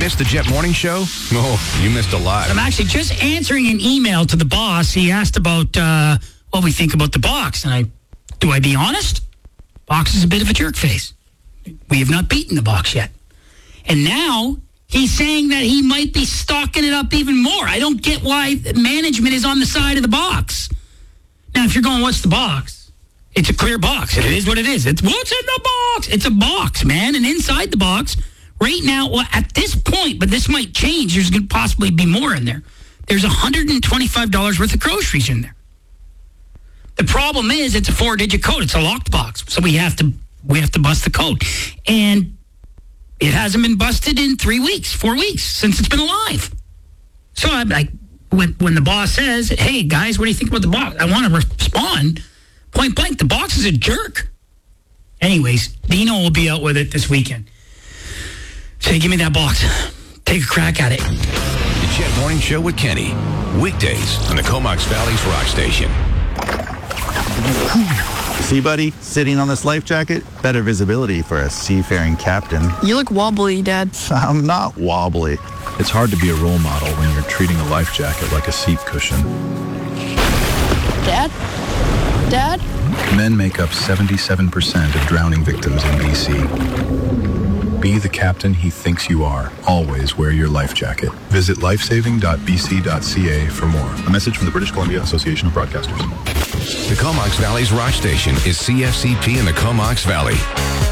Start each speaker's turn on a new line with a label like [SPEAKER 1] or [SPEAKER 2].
[SPEAKER 1] missed the Jet Morning Show? Oh, you missed a lot.
[SPEAKER 2] I'm actually just answering an email to the boss. He asked about what we think about the box. And do I be honest? Box is a bit of a jerk face. We have not beaten the box yet. And now he's saying that he might be stocking it up even more. I don't get why management is on the side of the box. Now, if you're going, what's the box? It's a clear box. It is what it is. It's what's in the box. It's a box, man. And inside the box, right now, well, at this point, but this might change. There's going to possibly be more in there. There's $125 worth of groceries in there. The problem is it's a 4-digit code. It's a locked box. So we have to bust the code. And it hasn't been busted in 4 weeks since it's been alive. So I'm like, when the boss says, hey, guys, what do you think about the box? I want to respond point blank, the box is a jerk. Anyways, Dino will be out with it this weekend. Say, give me that box. Take a crack at it.
[SPEAKER 1] The Jet Morning Show with Kenny. Weekdays on the Comox Valley's Rock Station.
[SPEAKER 3] See, buddy, sitting on this life jacket, better visibility for a seafaring captain.
[SPEAKER 4] You look wobbly, Dad.
[SPEAKER 3] I'm not wobbly.
[SPEAKER 5] It's hard to be a role model when you're treating a life jacket like a seat cushion.
[SPEAKER 4] Dad? Dad?
[SPEAKER 5] Men make up 77% of drowning victims in BC. Be the captain he thinks you are. Always wear your life jacket. Visit lifesaving.bc.ca for more. A message from the British Columbia Association of Broadcasters.
[SPEAKER 1] The Comox Valley's Rock Station is CFCP in the Comox Valley.